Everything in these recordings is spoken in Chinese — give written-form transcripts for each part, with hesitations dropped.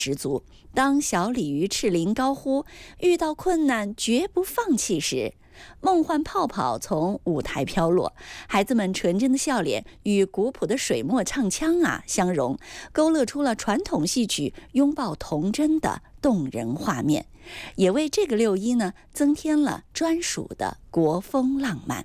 十足。当小鲤鱼赤鳞高呼遇到困难绝不放弃时，梦幻泡泡从舞台飘落，孩子们纯真的笑脸与古朴的水墨唱腔相融，勾勒出了传统戏曲拥抱童真的动人画面，也为这个6·1呢增添了专属的国风浪漫。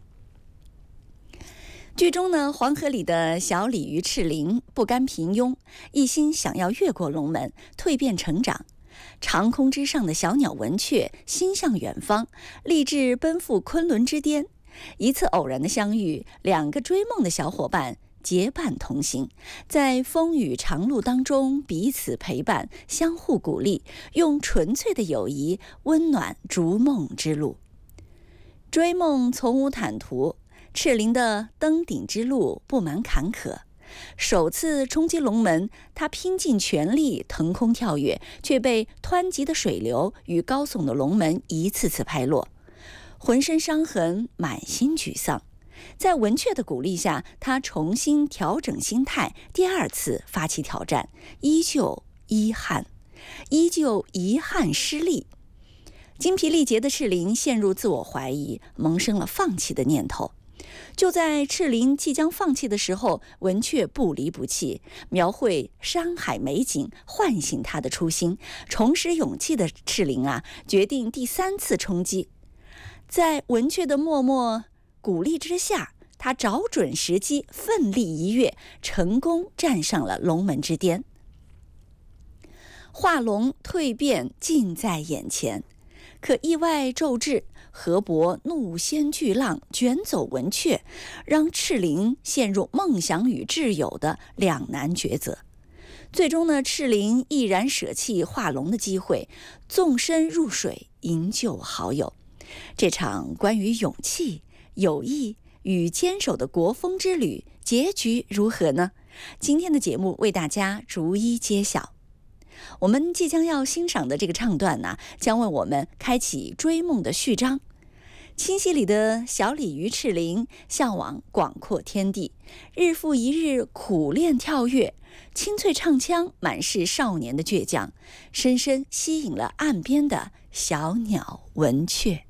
剧中呢，黄河里的小鲤鱼赤鳞不甘平庸，一心想要越过龙门，蜕变成长。长空之上的小鸟文雀心向远方，立志奔赴昆仑之巅。一次偶然的相遇，2个追梦的小伙伴结伴同行，在风雨长路当中彼此陪伴，相互鼓励，用纯粹的友谊温暖逐梦之路。追梦从无坦途，赤鳞的登顶之路布满坎坷。首次冲击龙门，他拼尽全力腾空跳跃，却被湍急的水流与高耸的龙门一次次拍落，浑身伤痕，满心沮丧。在文雀的鼓励下，他重新调整心态，第2次发起挑战，依旧遗憾失利。精疲力竭的赤鳞陷入自我怀疑，萌生了放弃的念头。就在赤鳞即将放弃的时候，文雀不离不弃，描绘山海美景，唤醒他的初心。重拾勇气的赤鳞决定第3次冲击。在文雀的默默鼓励之下，他找准时机，奋力一跃，成功站上了龙门之巅。化龙蜕变近在眼前，可意外骤至，河伯怒掀巨浪卷走文雀，让赤鳞陷入梦想与挚友的两难抉择。最终呢，赤鳞毅然舍弃化龙的机会，纵身入水营救好友。这场关于勇气、友谊与坚守的国风之旅，结局如何呢？今天的节目为大家逐一揭晓。我们即将要欣赏的这个唱段将为我们开启追梦的序章。清溪里的小鲤鱼赤鳞向往广阔天地，日复一日苦练跳跃，清脆唱腔满是少年的倔强，深深吸引了岸边的小鸟文雀。